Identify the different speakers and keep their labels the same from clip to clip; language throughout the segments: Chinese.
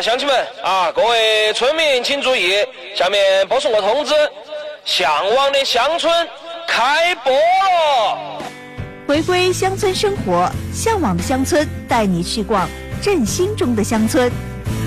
Speaker 1: 乡亲们啊，各位村民请注意，下面播送个通知，向往的乡村开播了。
Speaker 2: 回归乡村生活，向往的乡村带你去逛振兴中的乡村。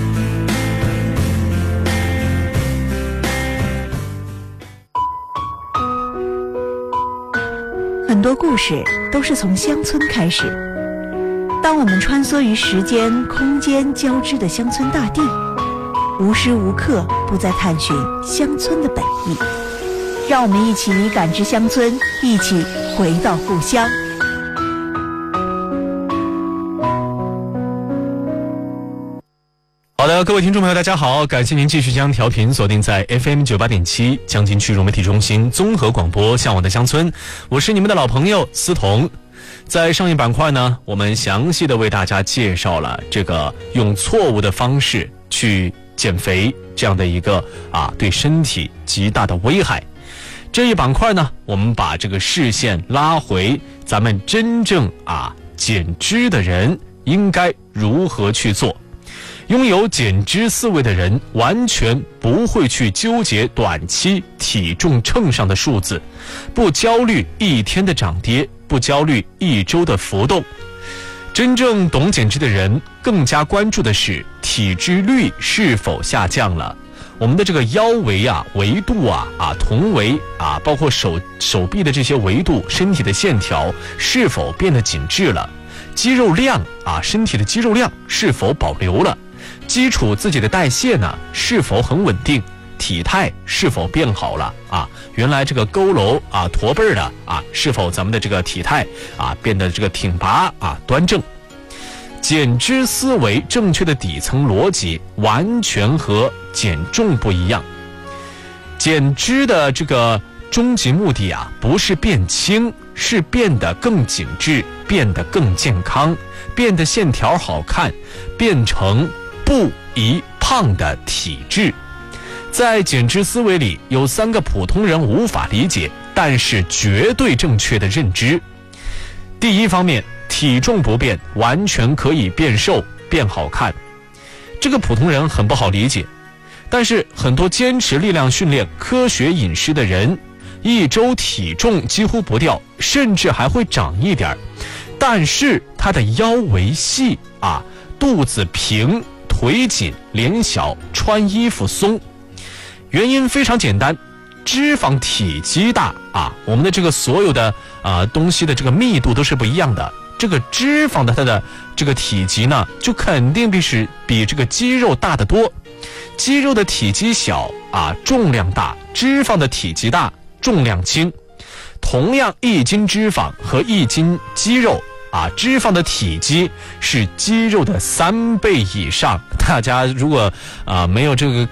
Speaker 2: 很多故事都是从乡村开始。当我们穿梭于时间、空间交织的乡村大地，无时无刻不在探寻乡村的本意。让我们一起感知乡村，一起回到故乡。
Speaker 3: 好的，各位听众朋友大家好，感谢您继续将调频锁定在 FM 98.7 江津区融媒体中心综合广播向往的乡村，我是你们的老朋友思彤。在上一板块呢，我们详细的为大家介绍了这个用错误的方式去减肥这样的一个对身体极大的危害。这一板块呢，我们把这个视线拉回咱们真正减脂的人应该如何去做。拥有减脂思维的人完全不会去纠结短期体重秤上的数字，不焦虑一天的涨跌，不焦虑一周的浮动。真正懂减脂的人更加关注的是体脂率是否下降了，我们的这个腰围维度臀围包括手臂的这些维度，身体的线条是否变得紧致了，肌肉量身体的肌肉量是否保留了，基础自己的代谢呢是否很稳定，体态是否变好了原来这个佝偻驼背的是否咱们的这个体态变得这个挺拔端正。减脂思维正确的底层逻辑完全和减重不一样。减脂的这个终极目的不是变轻，是变得更紧致，变得更健康，变得线条好看，变成不宜胖的体质。在减脂思维里有3个普通人无法理解但是绝对正确的认知。第一方面，体重不变完全可以变瘦变好看，这个普通人很不好理解。但是很多坚持力量训练、科学饮食的人，1周体重几乎不掉，甚至还会长一点，但是他的腰围细肚子平，腿紧，脸小，穿衣服松。原因非常简单，脂肪体积大我们的这个所有的东西的这个密度都是不一样的，这个脂肪的它的这个体积呢就肯定比这个肌肉大得多。肌肉的体积小重量大，脂肪的体积大，重量轻。同样1斤脂肪和1斤肌肉脂肪的体积是肌肉的3倍以上。大家如果没有这个